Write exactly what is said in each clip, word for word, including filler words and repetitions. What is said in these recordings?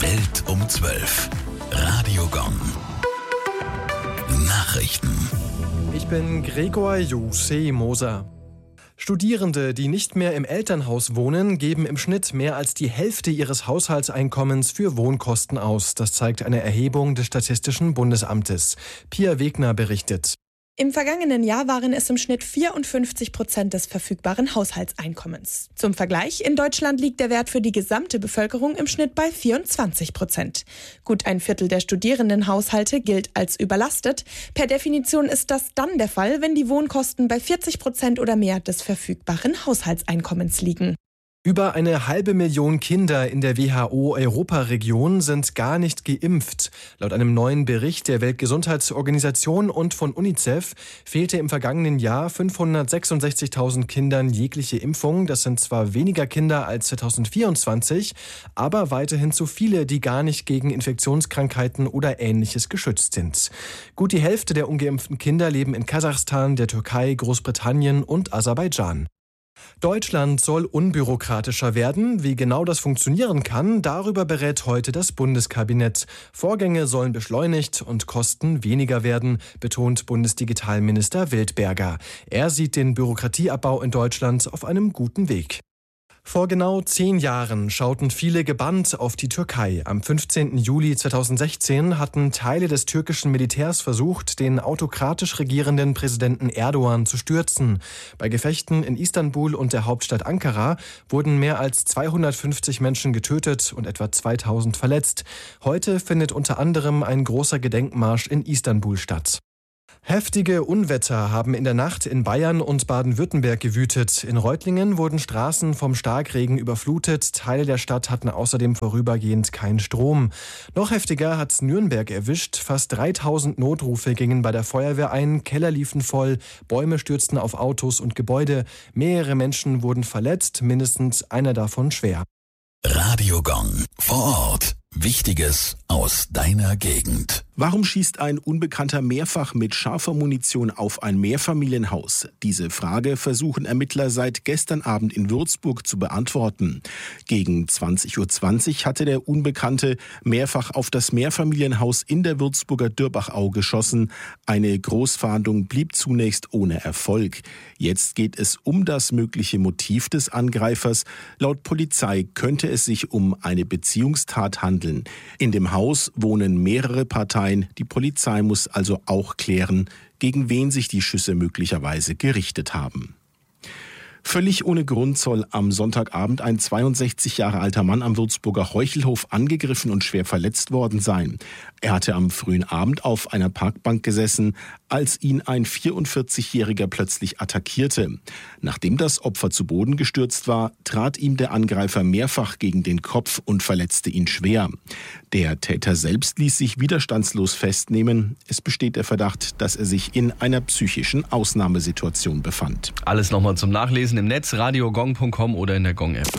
Welt um zwölf. Radio Gong. Nachrichten. Ich bin Gregor Jussi Moser. Studierende, die nicht mehr im Elternhaus wohnen, geben im Schnitt mehr als die Hälfte ihres Haushaltseinkommens für Wohnkosten aus. Das zeigt eine Erhebung des Statistischen Bundesamtes. Pia Wegner berichtet. Im vergangenen Jahr waren es im Schnitt vierundfünfzig Prozent des verfügbaren Haushaltseinkommens. Zum Vergleich, in Deutschland liegt der Wert für die gesamte Bevölkerung im Schnitt bei vierundzwanzig Prozent. Gut ein Viertel der Studierendenhaushalte gilt als überlastet. Per Definition ist das dann der Fall, wenn die Wohnkosten bei vierzig Prozent oder mehr des verfügbaren Haushaltseinkommens liegen. Über eine halbe Million Kinder in der W H O-Europaregion sind gar nicht geimpft. Laut einem neuen Bericht der Weltgesundheitsorganisation und von UNICEF fehlte im vergangenen Jahr fünfhundertsechsundsechzigtausend Kindern jegliche Impfung. Das sind zwar weniger Kinder als zweitausendvierundzwanzig, aber weiterhin zu viele, die gar nicht gegen Infektionskrankheiten oder Ähnliches geschützt sind. Gut die Hälfte der ungeimpften Kinder leben in Kasachstan, der Türkei, Großbritannien und Aserbaidschan. Deutschland soll unbürokratischer werden. Wie genau das funktionieren kann, darüber berät heute das Bundeskabinett. Vorgänge sollen beschleunigt und Kosten weniger werden, betont Bundesdigitalminister Wildberger. Er sieht den Bürokratieabbau in Deutschland auf einem guten Weg. Vor genau zehn Jahren schauten viele gebannt auf die Türkei. Am fünfzehnten Juli zweitausendsechzehn hatten Teile des türkischen Militärs versucht, den autokratisch regierenden Präsidenten Erdogan zu stürzen. Bei Gefechten in Istanbul und der Hauptstadt Ankara wurden mehr als zweihundertfünfzig Menschen getötet und etwa zweitausend verletzt. Heute findet unter anderem ein großer Gedenkmarsch in Istanbul statt. Heftige Unwetter haben in der Nacht in Bayern und Baden-Württemberg gewütet. In Reutlingen wurden Straßen vom Starkregen überflutet. Teile der Stadt hatten außerdem vorübergehend keinen Strom. Noch heftiger hat's Nürnberg erwischt. Fast dreitausend Notrufe gingen bei der Feuerwehr ein. Keller liefen voll, Bäume stürzten auf Autos und Gebäude. Mehrere Menschen wurden verletzt, mindestens einer davon schwer. Radio Gong. Vor Ort. Wichtiges aus deiner Gegend. Warum schießt ein Unbekannter mehrfach mit scharfer Munition auf ein Mehrfamilienhaus? Diese Frage versuchen Ermittler seit gestern Abend in Würzburg zu beantworten. Gegen zwanzig Uhr zwanzig hatte der Unbekannte mehrfach auf das Mehrfamilienhaus in der Würzburger Dürbachau geschossen. Eine Großfahndung blieb zunächst ohne Erfolg. Jetzt geht es um das mögliche Motiv des Angreifers. Laut Polizei könnte es sich um eine Beziehungstat handeln. In dem Haus wohnen mehrere Parteien. Die Polizei muss also auch klären, gegen wen sich die Schüsse möglicherweise gerichtet haben. Völlig ohne Grund soll am Sonntagabend ein zweiundsechzig Jahre alter Mann am Würzburger Heuchelhof angegriffen und schwer verletzt worden sein. Er hatte am frühen Abend auf einer Parkbank gesessen, als ihn ein vierundvierzigjähriger plötzlich attackierte. Nachdem das Opfer zu Boden gestürzt war, trat ihm der Angreifer mehrfach gegen den Kopf und verletzte ihn schwer. Der Täter selbst ließ sich widerstandslos festnehmen. Es besteht der Verdacht, dass er sich in einer psychischen Ausnahmesituation befand. Alles nochmal zum Nachlesen im Netz, radiogong punkt com oder in der Gong-App.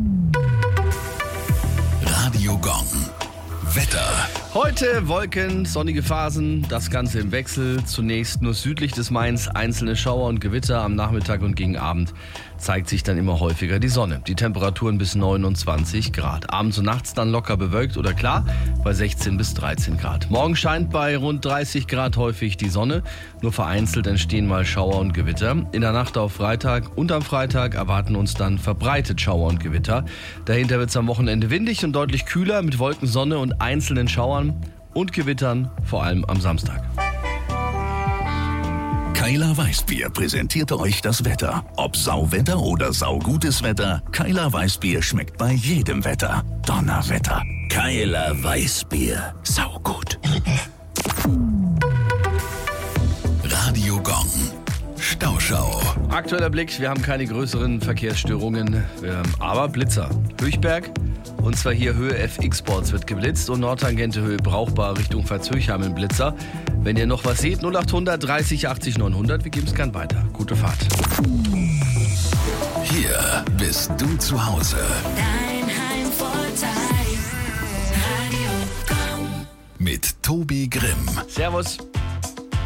Radio Gong. Wetter. Heute Wolken, sonnige Phasen, das Ganze im Wechsel. Zunächst nur südlich des Mains einzelne Schauer und Gewitter. Am Nachmittag und gegen Abend zeigt sich dann immer häufiger die Sonne. Die Temperaturen bis neunundzwanzig Grad. Abends und nachts dann locker bewölkt oder klar bei sechzehn bis dreizehn Grad. Morgen scheint bei rund dreißig Grad häufig die Sonne. Nur vereinzelt entstehen mal Schauer und Gewitter. In der Nacht auf Freitag und am Freitag erwarten uns dann verbreitet Schauer und Gewitter. Dahinter wird es am Wochenende windig und deutlich kühler mit Wolken, Sonne und einzelnen Schauern und Gewittern, vor allem am Samstag. Keiler Weißbier präsentierte euch das Wetter. Ob Sauwetter oder saugutes Wetter, Keiler Weißbier schmeckt bei jedem Wetter. Donnerwetter. Keiler Weißbier. Saugut. Radio Gong. Stauschau. Aktueller Blick, wir haben keine größeren Verkehrsstörungen, aber Blitzer. Höchberg, und zwar hier Höhe F X-Sports wird geblitzt und Nordtangente Höhe brauchbar Richtung Veitshöchheim im Blitzer. Wenn ihr noch was seht, null achthundert dreißig achtzig neunhundert, wir geben es gern weiter. Gute Fahrt. Hier bist du zu Hause. Dein Heimvorteil. Radio Gong. Mit Tobi Grimm. Servus.